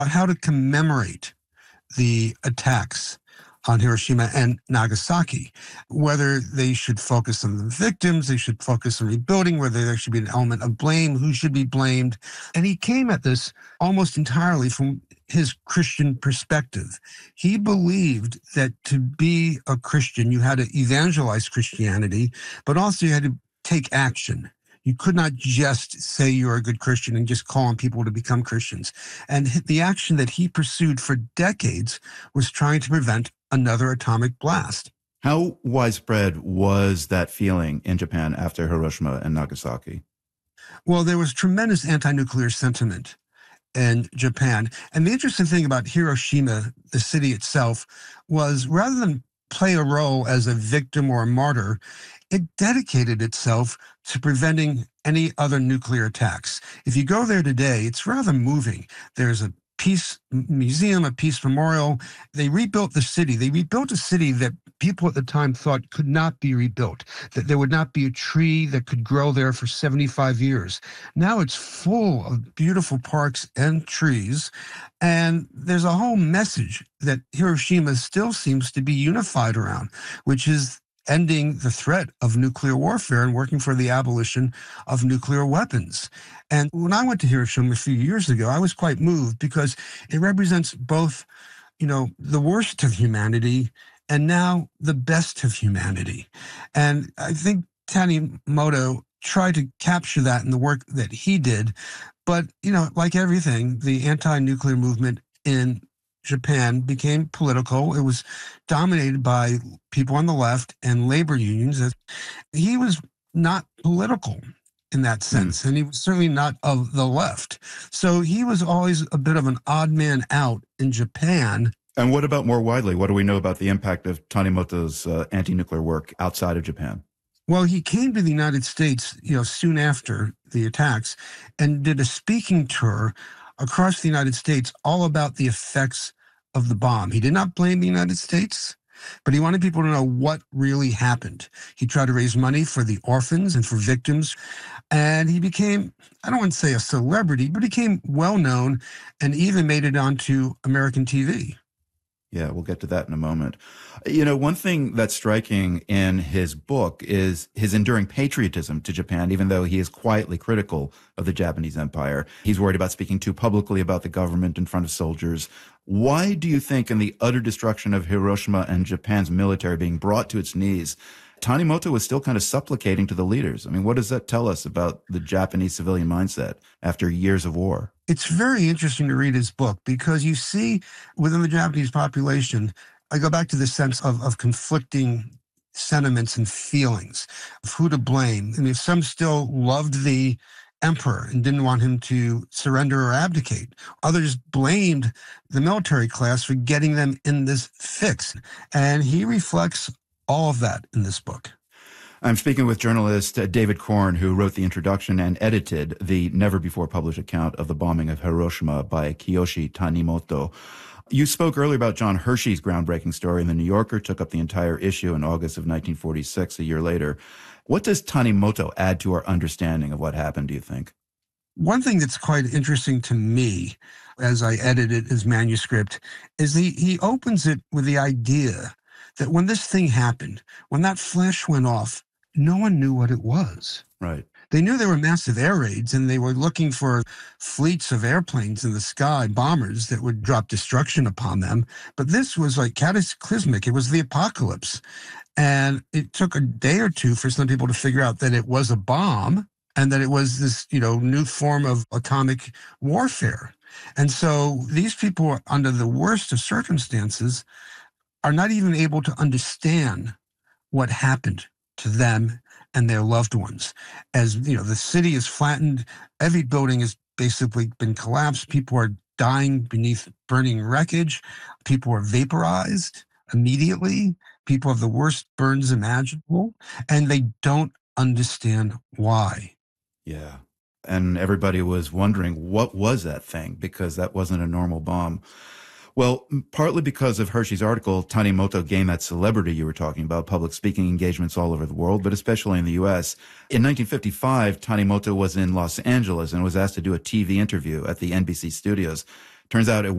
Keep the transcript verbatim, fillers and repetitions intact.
how to commemorate the attacks on Hiroshima and Nagasaki, whether they should focus on the victims, they should focus on rebuilding, whether there should be an element of blame, who should be blamed. And he came at this almost entirely from his Christian perspective. He believed that to be a Christian, you had to evangelize Christianity, but also you had to take action. You could not just say you're a good Christian and just call on people to become Christians. And the action that he pursued for decades was trying to prevent another atomic blast. How widespread was that feeling in Japan after Hiroshima and Nagasaki? Well, there was tremendous anti-nuclear sentiment in Japan. And the interesting thing about Hiroshima, the city itself, was rather than play a role as a victim or a martyr, it dedicated itself to preventing any other nuclear attacks. If you go there today, it's rather moving. There's a peace museum, a peace memorial. They rebuilt the city. They rebuilt a city that people at the time thought could not be rebuilt, that there would not be a tree that could grow there for seventy-five years. Now it's full of beautiful parks and trees. And there's a whole message that Hiroshima still seems to be unified around, which is ending the threat of nuclear warfare and working for the abolition of nuclear weapons. And when I went to Hiroshima a few years ago, I was quite moved because it represents both, you know, the worst of humanity and now the best of humanity. And I think Tanimoto tried to capture that in the work that he did. But, you know, like everything, the anti-nuclear movement in Japan became political. It was dominated by people on the left and labor unions. He was not political in that sense, mm. and he was certainly not of the left. So he was always a bit of an odd man out in Japan. And what about more widely? What do we know about the impact of Tanimoto's uh, anti-nuclear work outside of Japan? Well, he came to the United States, you know, soon after the attacks and did a speaking tour across the United States all about the effects of the bomb. He did not blame the United States, but he wanted people to know what really happened. He tried to raise money for the orphans and for victims. And he became, I don't want to say a celebrity, but he became well-known and even made it onto American T V. Yeah, we'll get to that in a moment. You know, one thing that's striking in his book is his enduring patriotism to Japan, even though he is quietly critical of the Japanese empire. He's worried about speaking too publicly about the government in front of soldiers. Why do you think in the utter destruction of Hiroshima and Japan's military being brought to its knees, Tanimoto was still kind of supplicating to the leaders? I mean, what does that tell us about the Japanese civilian mindset after years of war? It's very interesting to read his book because you see within the Japanese population, I go back to the sense of, of conflicting sentiments and feelings of who to blame. I mean, some still loved the emperor and didn't want him to surrender or abdicate. Others blamed the military class for getting them in this fix. And he reflects all of that in this book. I'm speaking with journalist uh, David Corn, who wrote the introduction and edited the never-before-published account of the bombing of Hiroshima by Kiyoshi Tanimoto. You spoke earlier about John Hershey's groundbreaking story in The New Yorker, took up the entire issue in August of nineteen forty-six, a year later. What does Tanimoto add to our understanding of what happened, do you think? One thing that's quite interesting to me as I edited his manuscript is he, he opens it with the idea that when this thing happened, when that flash went off, no one knew what it was. Right. They knew there were massive air raids and they were looking for fleets of airplanes in the sky, bombers that would drop destruction upon them. But this was like cataclysmic. It was the apocalypse. And it took a day or two for some people to figure out that it was a bomb and that it was this, you know, new form of atomic warfare. And so these people were under the worst of circumstances are not even able to understand what happened to them and their loved ones. As you know, the city is flattened. Every building has basically been collapsed. People are dying beneath burning wreckage. People are vaporized immediately. People have the worst burns imaginable, and they don't understand why. Yeah. And everybody was wondering, what was that thing? Because that wasn't a normal bomb. Well, partly because of Hershey's article, Tanimoto gained that celebrity you were talking about, public speaking engagements all over the world, but especially in the U S. In nineteen fifty-five, Tanimoto was in Los Angeles and was asked to do a T V interview at the N B C studios. Turns out it